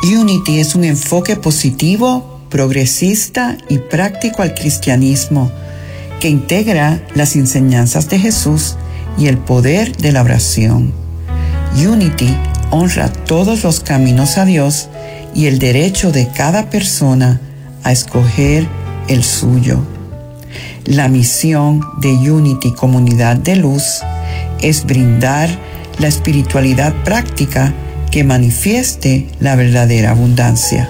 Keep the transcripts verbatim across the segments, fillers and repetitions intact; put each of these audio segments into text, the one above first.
Unity es un enfoque positivo, progresista y práctico al cristianismo que integra las enseñanzas de Jesús y el poder de la oración. Unity honra todos los caminos a Dios y el derecho de cada persona a escoger el suyo. La misión de Unity Comunidad de Luz es brindar la espiritualidad práctica que manifieste la verdadera abundancia.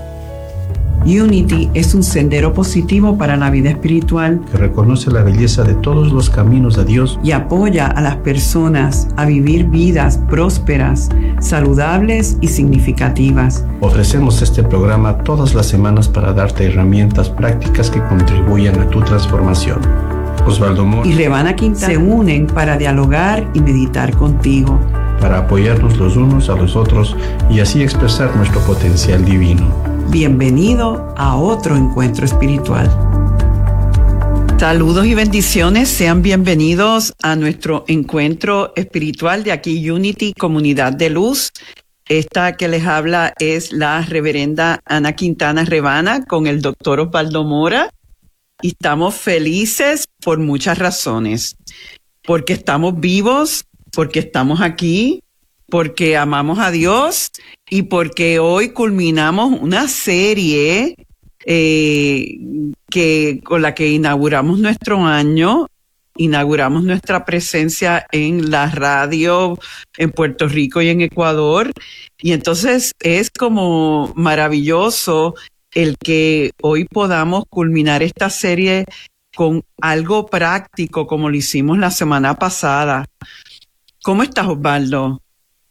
Unity es un sendero positivo para la vida espiritual que reconoce la belleza de todos los caminos de Dios y apoya a las personas a vivir vidas prósperas, saludables y significativas. Ofrecemos este programa todas las semanas para darte herramientas prácticas que contribuyan a tu transformación. Osvaldo Mora y Revana Quintana se unen para dialogar y meditar contigo, para apoyarnos los unos a los otros y así expresar nuestro potencial divino. Bienvenido a otro encuentro espiritual. Saludos y bendiciones, sean bienvenidos a nuestro encuentro espiritual de aquí Unity Comunidad de Luz. Esta que les habla es la reverenda Ana Quintana Revana con el doctor Osvaldo Mora y estamos felices por muchas razones, porque estamos vivos, porque estamos aquí, porque amamos a Dios y porque hoy culminamos una serie eh, que con la que inauguramos nuestro año, inauguramos nuestra presencia en la radio en Puerto Rico y en Ecuador. Y entonces es como maravilloso el que hoy podamos culminar esta serie con algo práctico como lo hicimos la semana pasada. ¿Cómo estás, Osvaldo?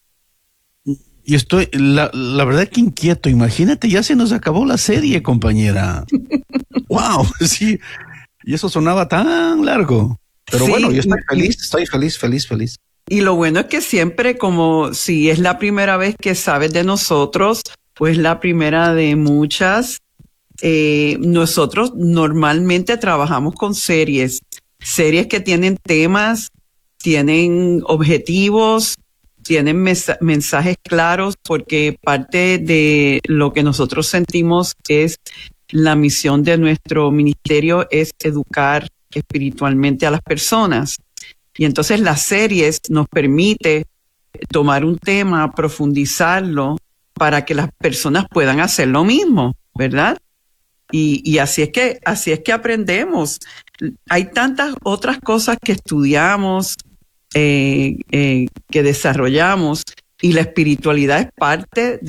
Y estoy, la, la verdad que inquieto. Imagínate, ya se nos acabó la serie, compañera. Wow, sí. Y eso sonaba tan largo. Pero sí, bueno, yo estoy feliz, estoy feliz, feliz, feliz. Y lo bueno es que siempre, como si es la primera vez que sabes de nosotros, pues la primera de muchas. Eh, nosotros normalmente trabajamos con series, series que tienen temas, tienen objetivos, tienen mens- mensajes claros, porque parte de lo que nosotros sentimos es la misión de nuestro ministerio es educar espiritualmente a las personas. Y entonces las series nos permite tomar un tema, profundizarlo para que las personas puedan hacer lo mismo, ¿verdad? Y, y así es que, así es que aprendemos. Hay tantas otras cosas que estudiamos, Eh, eh, que desarrollamos y la espiritualidad es parte de